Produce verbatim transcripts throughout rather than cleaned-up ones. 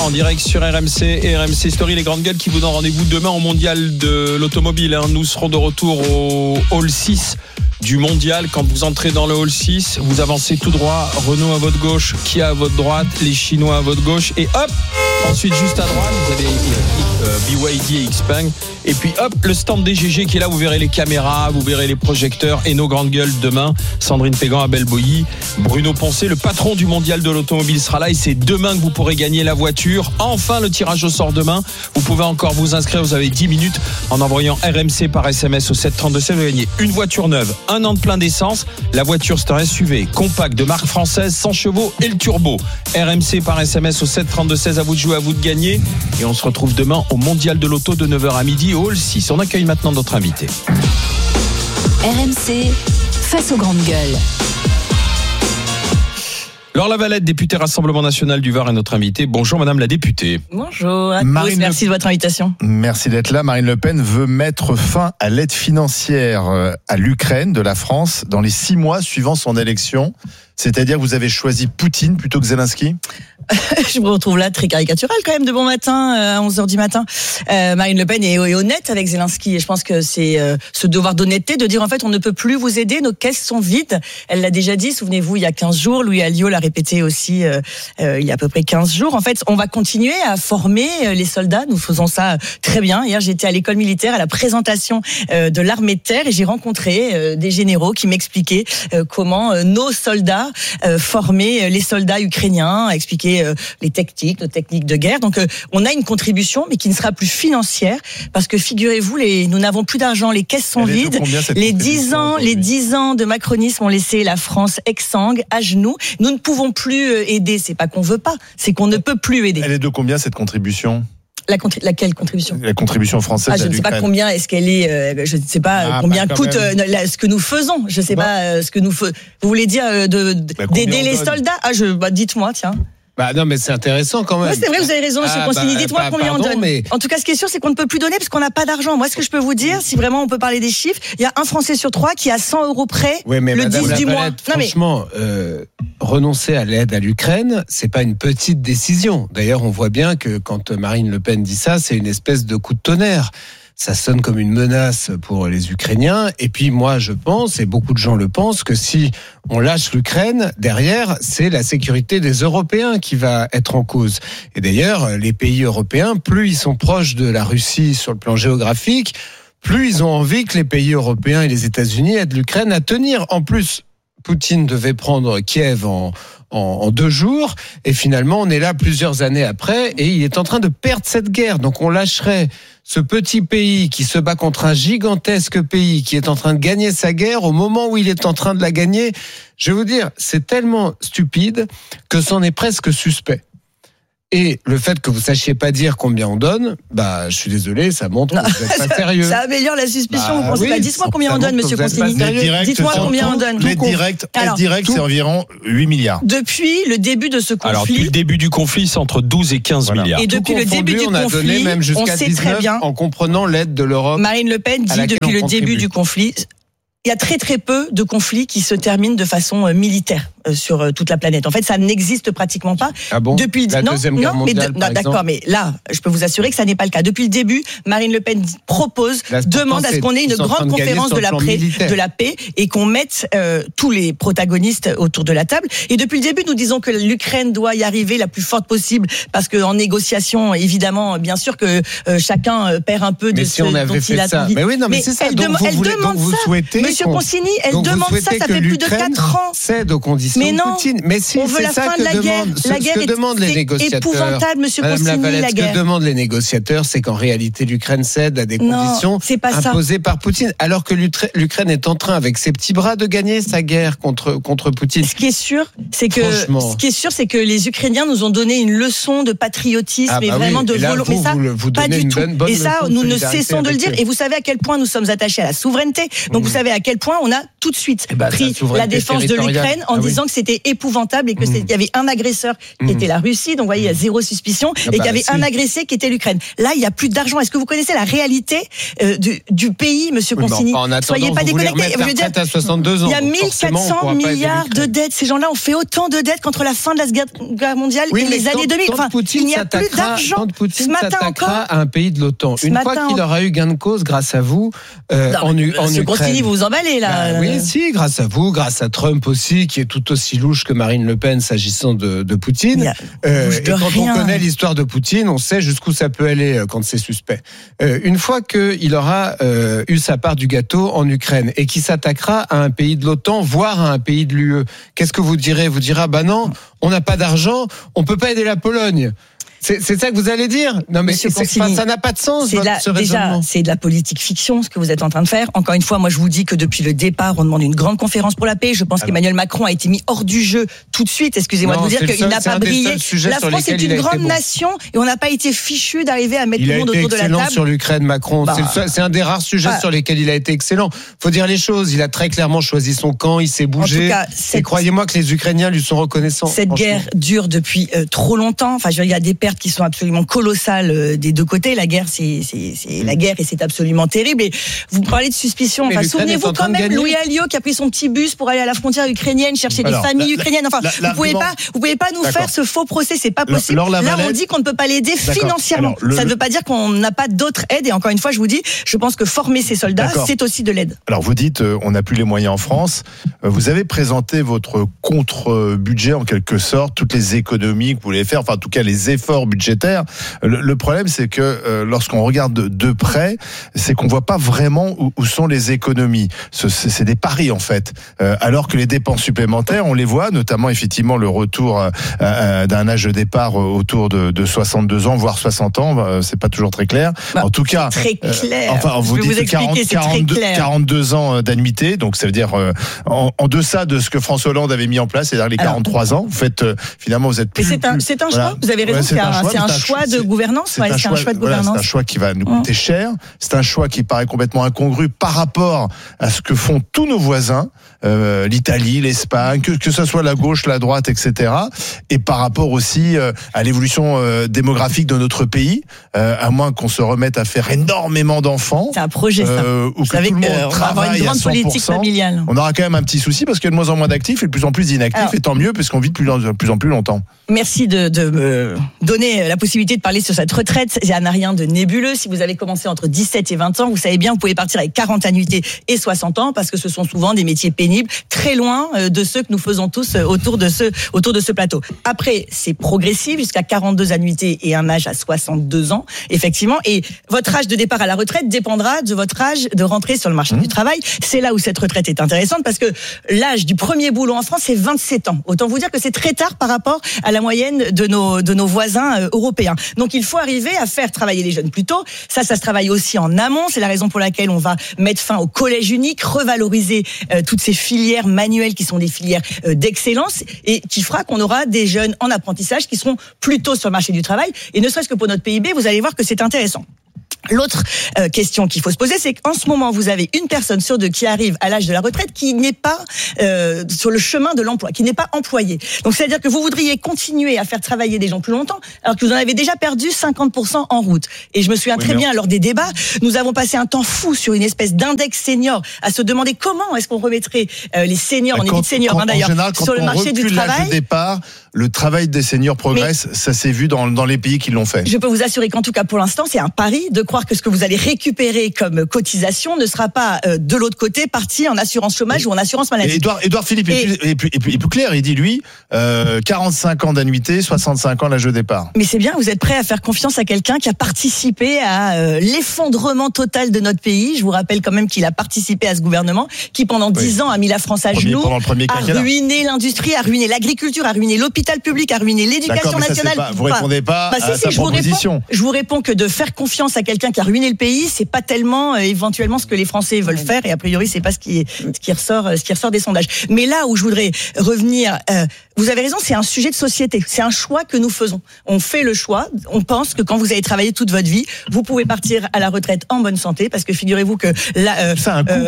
en direct sur R M C et R M C Story, les grandes gueules qui vous donnent rendez-vous demain au mondial de l'automobile. Nous serons de retour au hall six du mondial. Quand vous entrez dans le hall six, vous avancez tout droit, Renault à votre gauche, Kia à votre droite, les Chinois à votre gauche, et hop, ensuite juste à droite vous avez euh, B Y D et Xpeng, et puis hop, le stand des G G qui est là. Vous verrez les caméras, vous verrez les projecteurs et nos grandes gueules demain. Sandrine Pégan, Abel Boilly, Bruno Poncet, le patron du mondial de l'automobile sera là, et c'est demain que vous pourrez gagner la voiture. Enfin, le tirage au sort demain. Vous pouvez encore vous inscrire, vous avez dix minutes en envoyant R M C par S M S au sept trente-deux seize. Vous gagnez une voiture neuve, un an de plein d'essence. La voiture, c'est un S U V compact de marque française, cent chevaux et le turbo. R M C par S M S au sept trente-deux seize. À vous de jouer, à vous de gagner. Et on se retrouve demain au mondial de l'auto de neuf heures à midi au hall six. On accueille maintenant notre invité. R M C face aux grandes gueules. Laure Lavalette, députée Rassemblement National du Var, est notre invitée. Bonjour Madame la députée. Bonjour à tous, merci Le... de votre invitation. Merci d'être là. Marine Le Pen veut mettre fin à l'aide financière à l'Ukraine de la France dans les six mois suivant son élection. C'est-à-dire que vous avez choisi Poutine plutôt que Zelensky ? Je me retrouve là très caricatural quand même de bon matin à onze heures du matin. Euh, Marine Le Pen est, est honnête avec Zelensky et je pense que c'est euh, ce devoir d'honnêteté de dire en fait on ne peut plus vous aider, nos caisses sont vides. Elle l'a déjà dit, souvenez-vous, il y a quinze jours, Louis Alliot l'a répété aussi euh, euh, il y a à peu près quinze jours. En fait, on va continuer à former les soldats, nous faisons ça très bien. Hier, j'étais à l'école militaire à la présentation euh, de l'armée de terre et j'ai rencontré euh, des généraux qui m'expliquaient euh, comment euh, nos soldats euh, formaient les soldats ukrainiens, expliquaient euh, les techniques, nos techniques de guerre. Donc, euh, on a une contribution, mais qui ne sera plus financière, parce que figurez-vous, les, nous n'avons plus d'argent, les caisses sont Elle vides. Les dix ans, les dix ans de macronisme ont laissé la France exsangue, à genoux. Nous ne pouvons plus aider. C'est pas qu'on veut pas, c'est qu'on ne peut plus aider. Elle est de combien cette contribution ? La contri- laquelle contribution ? La contribution française. Ah, je ne sais pas combien est-ce qu'elle est. Euh, je ne sais pas ah, combien pas coûte euh, la, ce que nous faisons. Je ne sais bah. pas euh, ce que nous faisons. Vous voulez dire euh, de, de bah, d'aider les soldats ? Ah, je, bah, dites-moi, tiens. Bah non, mais c'est intéressant quand même. Ouais, c'est vrai, vous avez raison, monsieur ah, Consigny. Bah, Dites-moi bah, combien pardon, on donne. Mais... En tout cas, ce qui est sûr, c'est qu'on ne peut plus donner parce qu'on n'a pas d'argent. Moi, ce que je peux vous dire, si vraiment on peut parler des chiffres, il y a un Français sur trois qui a cent euros près oui, mais le Madame dix du mois. Non, franchement, mais... euh, renoncer à l'aide à l'Ukraine, c'est pas une petite décision. D'ailleurs, on voit bien que quand Marine Le Pen dit ça, c'est une espèce de coup de tonnerre. Ça sonne comme une menace pour les Ukrainiens. Et puis moi, je pense, et beaucoup de gens le pensent, que si on lâche l'Ukraine, derrière, c'est la sécurité des Européens qui va être en cause. Et d'ailleurs, les pays européens, plus ils sont proches de la Russie sur le plan géographique, plus ils ont envie que les pays européens et les États-Unis aident l'Ukraine à tenir. En plus, Poutine devait prendre Kiev en... en deux jours, et finalement on est là plusieurs années après, et il est en train de perdre cette guerre. Donc on lâcherait ce petit pays qui se bat contre un gigantesque pays qui est en train de gagner sa guerre au moment où il est en train de la gagner. Je vais vous dire, c'est tellement stupide que c'en est presque suspect. Et le fait que vous sachiez pas dire combien on donne, bah, je suis désolé, ça montre que vous n'êtes pas sérieux. Ça améliore la suspicion, bah, vous pensez oui, pas. Dites-moi combien on donne, monsieur Consigny. Dites-moi combien on donne. L'aide directe, l'aide directe, c'est environ huit milliards. Depuis le début de ce conflit. Alors, depuis le début du conflit, c'est entre douze et quinze voilà. milliards. Et depuis le début du on a conflit, donné même jusqu'à on sait dix-neuf très bien. En comprenant l'aide de l'Europe. Marine Le Pen dit depuis le début du conflit, il y a très très peu de conflits qui se terminent de façon militaire sur toute la planète. En fait, ça n'existe pratiquement pas. Ah bon ? Depuis le la non, deuxième non, guerre mondiale, mais de, par non, d'accord, exemple. mais là, je peux vous assurer que ça n'est pas le cas. Depuis le début, Marine Le Pen propose, là, demande à ce qu'on ait une grande conférence de la, pré, de la paix et qu'on mette euh, tous les protagonistes autour de la table. Et depuis le début, nous disons que l'Ukraine doit y arriver la plus forte possible parce que en négociation, évidemment, bien sûr que euh, chacun perd un peu de mais ce si on avait dont fait il a ça. envie. Mais oui, non, mais, mais c'est ça. Elle, donc dem- vous elle voulez, demande donc vous ça. souhaitez Monsieur Consigny, elle donc demande ça. Ça fait plus de quatre ans. Cède aux conditions mais non, de Poutine. Mais si, on veut c'est la ça fin que de la guerre. demande, La ce, guerre ce que demandent les négociateurs. Épouvantable, monsieur Madame Consigny, Lavalette, la guerre. Ce que demandent les négociateurs, c'est qu'en réalité, l'Ukraine cède à des non, conditions c'est pas imposées ça. par Poutine, alors que l'Ukraine est en train, avec ses petits bras, de gagner sa guerre contre contre Poutine. Ce qui est sûr, c'est que ce qui est sûr, c'est que les Ukrainiens nous ont donné une leçon de patriotisme ah bah et vraiment oui. de volonté. Mais ça, vous, vous pas du tout. Bonne, bonne et ça, nous ne cessons de le dire. eux. Et vous savez à quel point nous sommes attachés à la souveraineté. Donc mmh. vous savez à quel point on a tout de suite bah, pris la défense de l'Ukraine en ah disant disant que c'était épouvantable et que c'est, qu'il y avait un agresseur qui mmh. était la Russie, donc vous voyez, il y a zéro suspicion, ah et bah, qu'il y avait si. un agressé qui était l'Ukraine. Là, il n'y a plus d'argent. Est-ce que vous connaissez la réalité euh, du, du pays, Monsieur oui, Consigny? En attendant, soyez pas déconnectés. Je veux dire, à soixante-deux ans, il y a mille quatre cents milliards de dettes. Ces gens-là ont fait autant de dettes qu'entre la fin de la Guerre mondiale oui, et les années deux mille. Enfin, il n'y a plus d'argent. Quand Poutine s'attaquera à un pays de l'OTAN, une fois qu'il aura eu gain de cause grâce à vous, euh, non, en, en Ukraine. Consigny, vous vous emballez là. Bah, oui, si, grâce à vous, grâce à Trump aussi, qui est tout aussi louche que Marine Le Pen s'agissant de, de Poutine. Euh, et quand rien. on connaît l'histoire de Poutine, on sait jusqu'où ça peut aller quand c'est suspect. Euh, une fois qu'il aura euh, eu sa part du gâteau en Ukraine et qu'il s'attaquera à un pays de l'OTAN, voire à un pays de l'U E, qu'est-ce que vous direz? Vous direz, bah non, on n'a pas d'argent, on peut pas aider la Pologne. C'est, c'est ça que vous allez dire? Non, mais c'est, Consigny, ça n'a pas de sens, c'est votre, la, ce raisonnement. Déjà, c'est de la politique fiction, ce que vous êtes en train de faire. Encore une fois, moi, je vous dis que depuis le départ, on demande une grande conférence pour la paix. Je pense Alors. qu'Emmanuel Macron a été mis hors du jeu tout de suite. Excusez-moi non, de vous dire qu'il seul, n'a pas brillé. La France est une grande bon. nation et on n'a pas été fichu d'arriver à mettre il tout le monde autour de la table. Il a été excellent sur l'Ukraine, Macron. Bah, c'est, c'est un des rares sujets bah, sur lesquels il a été excellent. Faut dire les choses. Il a très clairement choisi son camp. Il s'est bougé. Cas, cette, et croyez-moi que les Ukrainiens lui sont reconnaissants. Cette guerre dure depuis euh, trop longtemps. Enfin, je veux dire, il y a des pertes qui sont absolument colossale des deux côtés. La guerre, c'est, c'est, c'est la guerre et c'est absolument terrible. Et vous parlez de suspicion. Enfin, souvenez-vous quand même Louis Alliot qui a pris son petit bus pour aller à la frontière ukrainienne chercher Alors, des familles la, ukrainiennes. Enfin, la, la, vous pouvez pas, vous pouvez pas nous D'accord. faire ce faux procès. C'est pas possible. Là, on dit qu'on ne peut pas l'aider D'accord. financièrement. Alors, le, ça ne veut pas dire qu'on n'a pas d'autres aides. Et encore une fois, je vous dis, je pense que former ces soldats, D'accord. c'est aussi de l'aide. Alors, vous dites, euh, on n'a plus les moyens en France. Euh, vous avez présenté votre contre-budget en quelque sorte, toutes les économies que vous voulez faire, enfin, en tout cas, les efforts budgétaires. Le, le problème, c'est que euh, lorsqu'on regarde de, de près, c'est qu'on voit pas vraiment où, où sont les économies. Ce, c'est, c'est des paris en fait. Euh, alors que les dépenses supplémentaires, on les voit, notamment effectivement le retour euh, euh, d'un âge de départ autour de, de soixante-deux ans, voire soixante ans. Euh, c'est pas toujours très clair. Bah, en tout cas, très clair. Euh, enfin, vous dites vous quarante, quarante-deux, quarante-deux ans d'annuité, donc ça veut dire euh, en, en deçà de ce que François Hollande avait mis en place, c'est-à-dire les quarante-trois Alors, ans. Vous faites euh, finalement, vous êtes plus. C'est un, c'est un choix. Voilà. Vous avez raison. Ouais, c'est, c'est un, un choix, c'est un choix c'est, de gouvernance. C'est, ouais, un, c'est choix, un choix de voilà, gouvernance. C'est un choix qui va nous coûter mmh. cher. C'est un choix qui paraît complètement incongru par rapport à ce que font tous nos voisins, euh, l'Italie, l'Espagne, que, que ce soit la gauche, la droite, et cetera. Et par rapport aussi euh, à l'évolution euh, démographique de notre pays, euh, à moins qu'on se remette à faire énormément d'enfants. C'est un projet, ça. Euh, ou Vous que savez tout le monde qu'on va avoir une grande politique familiale. On aura quand même un petit souci parce qu'il y a de moins en moins d'actifs et de plus en plus d'inactifs. Alors, et tant mieux parce qu'on vit de plus en plus, en plus longtemps. Merci de, de me donner la possibilité de parler sur cette retraite. Il n'y en a rien de nébuleux. Si vous avez commencé entre dix-sept et vingt ans, vous savez bien, vous pouvez partir avec quarante annuités et soixante ans parce que ce sont souvent des métiers pénibles, très loin de ceux que nous faisons tous autour de ce, autour de ce plateau. Après, c'est progressif jusqu'à quarante-deux annuités et un âge à soixante-deux ans, effectivement. Et votre âge de départ à la retraite dépendra de votre âge de rentrée sur le marché mmh. du travail. C'est là où cette retraite est intéressante parce que l'âge du premier boulot en France, c'est vingt-sept ans. Autant vous dire que c'est très tard par rapport à la moyenne de nos, de nos voisins euh, européens. Donc il faut arriver à faire travailler les jeunes plus tôt. Ça, ça se travaille aussi en amont. C'est la raison pour laquelle on va mettre fin au collège unique, revaloriser euh, toutes ces filières manuelles qui sont des filières euh, d'excellence et qui fera qu'on aura des jeunes en apprentissage qui seront plus tôt sur le marché du travail. Et ne serait-ce que pour notre P I B, vous allez voir que c'est intéressant. L'autre euh, question qu'il faut se poser, c'est qu'en ce moment, vous avez une personne sur deux qui arrive à l'âge de la retraite qui n'est pas euh, sur le chemin de l'emploi, qui n'est pas employé. Donc, c'est-à-dire que vous voudriez continuer à faire travailler des gens plus longtemps, alors que vous en avez déjà perdu cinquante pour cent en route. Et je me souviens oui, très bien, lors des débats, nous avons passé un temps fou sur une espèce d'index senior, à se demander comment est-ce qu'on remettrait euh, les seniors, on est dit seniors hein, d'ailleurs, général, sur le marché du travail. L'âge de départ, le travail des seniors progresse, mais ça s'est vu dans, dans les pays qui l'ont fait. Je peux vous assurer qu'en tout cas, pour l'instant, c'est un pari de croire que ce que vous allez récupérer comme cotisation ne sera pas euh, de l'autre côté parti en assurance chômage et, ou en assurance maladie. Édouard, Édouard Philippe et, est, plus, est, plus, est, plus, est plus clair, il dit lui euh, quarante-cinq ans d'annuité, soixante-cinq ans l'âge de départ. Mais c'est bien, vous êtes prêt à faire confiance à quelqu'un qui a participé à euh, l'effondrement total de notre pays. Je vous rappelle quand même qu'il a participé à ce gouvernement qui pendant dix oui. ans a mis la France à premier, genoux, a ruiné l'industrie, a ruiné l'agriculture, a ruiné l'hôpital public, a ruiné l'éducation nationale. Pas, vous répondez pas bah, à si, sa si, proposition. Je vous, réponds, je vous réponds que de faire confiance à quelqu'un qui a ruiné le pays, c'est pas tellement euh, éventuellement ce que les Français veulent faire et a priori c'est pas ce qui est, ce qui ressort ce qui ressort des sondages. Mais là où je voudrais revenir, euh, vous avez raison, c'est un sujet de société, c'est un choix que nous faisons. On fait le choix, on pense que quand vous avez travaillé toute votre vie, vous pouvez partir à la retraite en bonne santé parce que figurez-vous que là euh, ça a un coût. Euh,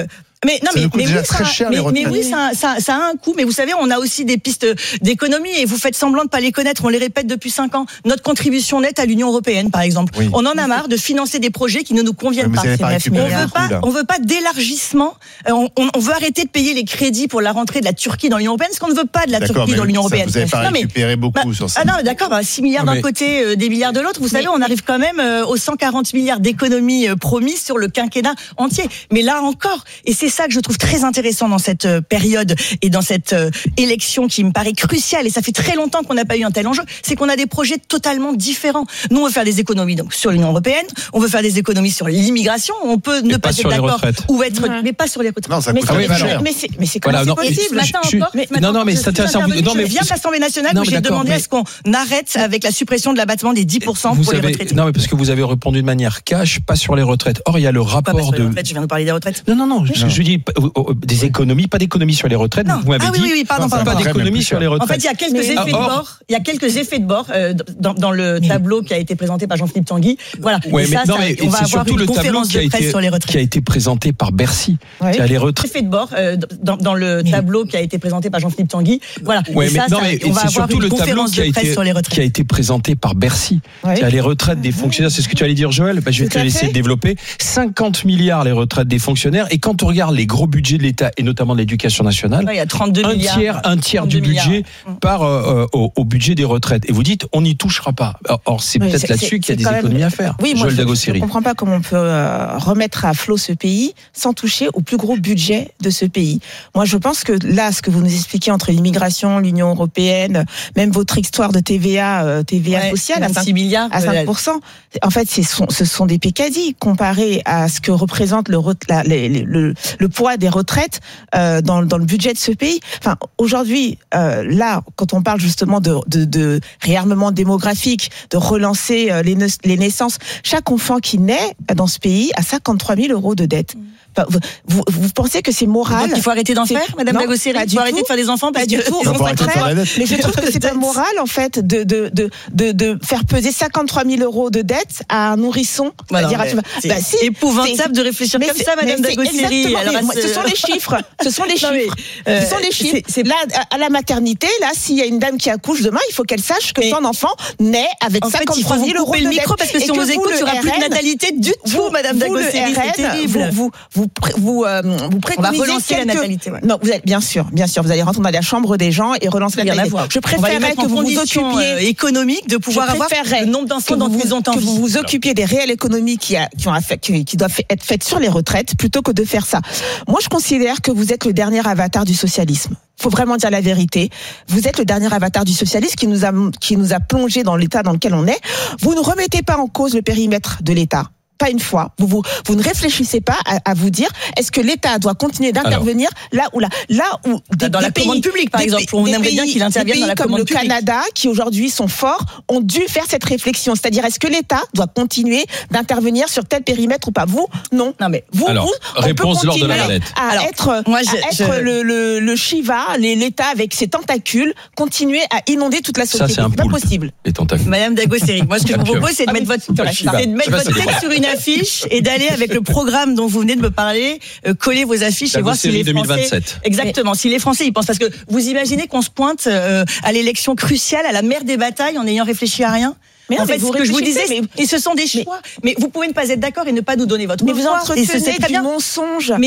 Mais non, Ça mais, nous coûte mais déjà oui, très ça, cher, mais, les mais retraites. oui, ça, ça, ça a un coût. Mais vous savez, on a aussi des pistes d'économie et vous faites semblant de pas les connaître. On les répète depuis cinq ans. Notre contribution nette à l'Union européenne, par exemple. Oui. On en a marre de financer des projets qui ne nous conviennent Oui, mais pas. vous avez pas On récupéré veut un pas, coup, là. on veut pas d'élargissement. Euh, On, on, on veut arrêter de payer les crédits pour la rentrée de la Turquie dans l'Union européenne, parce qu'on ne veut pas de la D'accord, Turquie mais dans l'Union ça, européenne. vous avez pas Non, mais- récupéré beaucoup bah, sur ça. Ah non, d'accord, bah, six milliards Non, d'un mais- côté, euh, des milliards de l'autre. Vous savez, on arrive quand même euh, aux cent quarante milliards d'économies euh, promises sur le quinquennat entier. Mais là encore, et c'est ça que je trouve très intéressant dans cette euh, période et dans cette euh, élection qui me paraît cruciale, et ça fait très longtemps qu'on n'a pas eu un tel enjeu, c'est qu'on a des projets totalement différents. Nous, on veut faire des économies donc sur l'Union européenne, on veut faire des économies sur l'immigration, on peut ne Mais pas pas être sur les d'accord retraites. ou être, Ouais. mais pas sur les retraites. Non, ça Mais coûte c'est- oui, très mais cher. mais c'est mais c'est Voilà, comment non, c'est mais- possible? Ce matin je suis- encore, mais- ce matin non, non, encore, mais je c'est suis intéressant. intervenue, Non, mais je viens vous- de l'Assemblée nationale Non, où mais j'ai d'accord, demandé mais- à ce qu'on arrête avec la suppression de l'abattement des dix pour cent Vous pour les avez, retraités. non, mais parce que vous avez répondu de manière cash, pas sur les retraites. Or, il y a le Pas rapport sur les de. retraites, je viens de parler des retraites. Non, non, non, je, je dis euh, euh, des économies, pas d'économies sur les retraites. Non. Vous m'avez Ah oui, dit oui, oui, pardon, Non, ça pardon. pas va pardon. très bien d'économies plus sur cher. les En retraites. fait, il y a quelques Mais- effets Ah, de or- bord. Il y a quelques effets de bord euh, dans, dans le tableau qui a été présenté par Jean-Philippe Tanguy. Voilà. Ouais, Et mais ça, non, ça, mais on va c'est avoir surtout une le tableau conférence qui a de presse été sur les qui a retraites. été présenté par Bercy. Ouais. C'est à les retraites. Effets de bord euh, dans, dans le tableau qui a été présenté par Jean-Philippe Tanguy. Voilà. Ouais, Et mais ça, non, ça, mais on va c'est avoir surtout une le tableau conférence qui a de presse été sur les qui a retraites. été présenté par Bercy. Ouais. C'est à les retraites des fonctionnaires. C'est ce que tu allais dire, Joël. Bah, je vais Tout te à laisser fait. le développer. cinquante milliards les retraites des fonctionnaires. Et quand on regarde les gros budgets de l'État et notamment de l'éducation nationale, Ouais, il y a trente-deux un milliards. tiers, un tiers du trente-deux milliards. budget part euh, au, au budget des retraites. Et vous dites, on n'y touchera pas. Or, or, c'est Oui, peut-être c'est- là-dessus c'est- qu'il y a c'est des quand même- économies à faire. Oui, moi, Joël je Dagossiri. ne comprends pas comment on peut euh, remettre à flot ce pays sans toucher au plus gros budget de ce pays. Moi, je pense que là, ce que vous nous expliquez entre l'immigration, l'Union européenne, même votre histoire de T V A, euh, T V A Ouais, sociale à cinq vingt-six milliards. à euh, cinq pour cent. En fait, ce sont, ce sont des pécadilles comparé à ce que représente le, ret- la- les- les- le, le poids des retraites euh, dans, dans le budget de ce pays. Enfin, aujourd'hui, euh, là, quand on parle justement de, de, de réarmement démographique, de relancer euh, les, nais- les naissances, chaque enfant qui naît dans ce pays a cinquante-trois mille euros de dette. Enfin, vous, vous, vous pensez que c'est moral? Donc, il faut arrêter d'en C'est- faire, Madame Non, Dagossiri. pas Il du faut arrêter tout. de faire des enfants parce Pas du que tout. ils Au ont faut arrêter de contraire. faire la dette. Mais je trouve que c'est pas moral en fait de de de de, de faire peser cinquante-trois mille euros de dette à un nourrisson. Voilà, C'est-à-dire, mais tu vas- c'est bah, si, épouvantable c'est- de réfléchir mais comme c'est- ça, Madame mais c'est Dagossiri. exactement- Alors, mais moi, à ce sont les chiffres. Ce sont les Non, mais, chiffres. euh, Ce sont les chiffres. c'est- c'est- Là, à à la maternité, là, s'il y a une dame qui accouche demain, il faut qu'elle sache que Mais- son enfant naît avec En fait, il faut cinquante-trois vous mille euros couper de le dette. micro parce que Et si on vous vous, écoute, le il n'y aura plus de R N, natalité du tout, vous, Madame vous, le Dagossiri. C'est R N, terrible. Vous, vous, vous, pré- vous, euh, vous On va préconisez relancer la quelques- natalité. ouais. Non, vous allez, bien sûr, bien sûr, vous allez rentrer dans la chambre des gens et relancer la Rien à natalité. voir. Je On va les préférerais mettre que en vous vous condition occupiez euh, économique de pouvoir Je avoir préférerais le nombre d'enfants que dont vous, ils ont que envie. vous vous occupiez des réelles économies qui, a, qui, ont affa- qui, qui doivent être faites sur les retraites plutôt que de faire ça. Moi, je considère que vous êtes le dernier avatar du socialisme. Faut vraiment dire la vérité. Vous êtes le dernier avatar du socialisme qui nous a, qui nous a plongé dans l'état dans lequel on est. Vous ne remettez pas en cause le périmètre de l'État. Pas une fois. Vous, vous, vous ne réfléchissez pas à, à vous dire est-ce que l'État doit continuer d'intervenir là où là, là où des, Dans la des pays, commande publique, par des exemple, pays- on des aimerait bien pays- qu'il intervienne des dans la pays comme commande le publique. Canada, qui aujourd'hui sont forts, ont dû faire cette réflexion. C'est-à-dire est-ce que l'État doit continuer d'intervenir sur tel périmètre ou pas? Vous, non. Non, mais Vous, Alors, vous, on réponse peut lors de la continuer navette. à Alors, être, moi, à je- être je- le, le, le Shiva, les- l'État avec ses tentacules, continuer à inonder toute la Ça, société. c'est un pas poulpe. possible. Les tentacules. Madame Dagossiri, moi ce que je vous propose, c'est de Ah oui, mettre votre, c'est vrai, c'est de mettre Ça, votre c'est texte sur une affiche et d'aller avec le programme dont vous venez de me parler, euh, coller vos affiches et voir si les Dagossiri Français. deux mille vingt-sept. Exactement, si les Français y pensent. Parce que vous imaginez qu'on se pointe euh, à l'élection cruciale, à la mère des batailles, en n'ayant réfléchi à rien? Mais en non, mais fait, vous ce que je vous disais, réfléchissez, et ce sont des choix. Mais, vous pouvez ne pas être d'accord et ne pas nous donner votre Mais vous voix. Et ce, c'est entretenez très du bien. mensonge.